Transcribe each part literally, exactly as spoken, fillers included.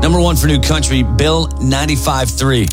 Number one for new country, Bill ninety-five three.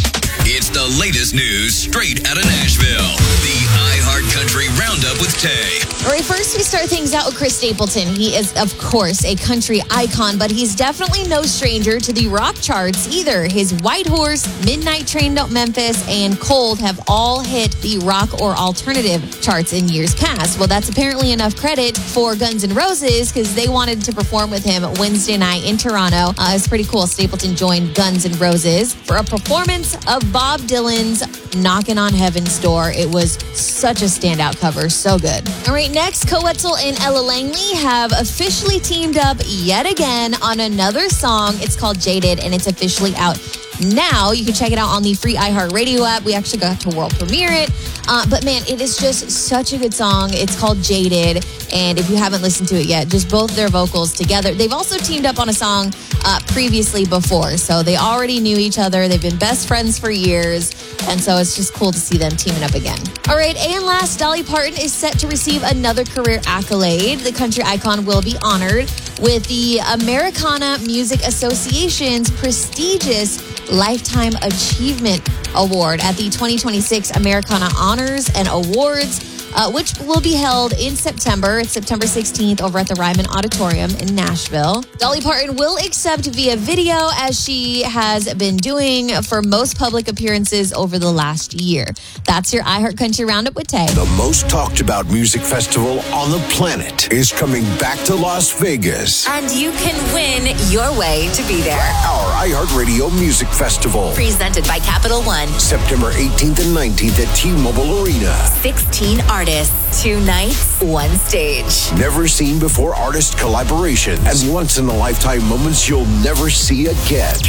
It's the latest news straight out of Nashville. The iHeart Country Roundup with Tay. All right, first we start things out with Chris Stapleton. He is, of course, a country icon, but he's definitely no stranger to the rock charts either. His White Horse, Midnight Train to Memphis, and Cold have all hit the rock or alternative charts in years past. Well, that's apparently enough credit for Guns N' Roses because they wanted to perform with him Wednesday night in Toronto. Uh, it's pretty cool. Stapleton joined Guns N' Roses for a performance of Bob Dylan's Knockin' on Heaven's Door. It was such a standout cover. So good. All right, next, Coetzel and Ella Langley have officially teamed up yet again on another song. It's called Jaded, and it's officially out now. You can check it out on the free iHeartRadio app. We actually got to world premiere it. Uh, but man, it is just such a good song. It's called Jaded. And if you haven't listened to it yet, just both their vocals together. They've also teamed up on a song uh, previously before. So they already knew each other. They've been best friends for years. And so it's just cool to see them teaming up again. All right, and last, Dolly Parton is set to receive another career accolade. The country icon will be honored with the Americana Music Association's prestigious Lifetime Achievement Award at the twenty twenty-six Americana Honors and Awards, uh, which will be held in September. It's September sixteenth over at the Ryman Auditorium in Nashville. Dolly Parton will accept via video, as she has been doing for most public appearances over the last year. That's your iHeart Country Roundup with Tay. The most talked about music festival on the planet is coming back to Las Vegas. And you can win your way to be there. Our iHeartRadio Music Festival. Presented by Capital One. September eighteenth and nineteenth at T-Mobile Arena. sixteen artists, two nights, one stage. Never seen before artist collaborations and once-in-a-lifetime moments you'll never see again.